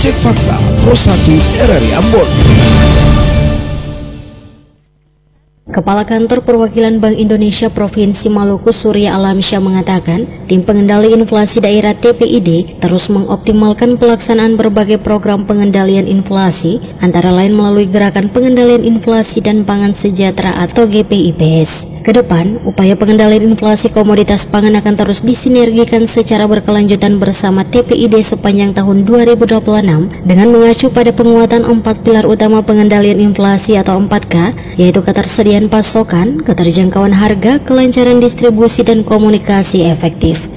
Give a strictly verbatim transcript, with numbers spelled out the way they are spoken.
Cek Fakta Pro satu R R I Ambon. Kepala Kantor Perwakilan Bank Indonesia Provinsi Maluku Surya Alamsyah mengatakan, Tim Pengendali Inflasi Daerah T P I D terus mengoptimalkan pelaksanaan berbagai program pengendalian inflasi, antara lain melalui Gerakan Pengendalian Inflasi dan Pangan Sejahtera atau G P I P S. Kedepan, upaya pengendalian inflasi komoditas pangan akan terus disinergikan secara berkelanjutan bersama T P I D sepanjang tahun dua ribu dua puluh enam dengan mengacu pada penguatan empat pilar utama pengendalian inflasi atau empat K, yaitu ketersediaan pasokan, keterjangkauan harga, kelancaran distribusi, dan komunikasi efektif.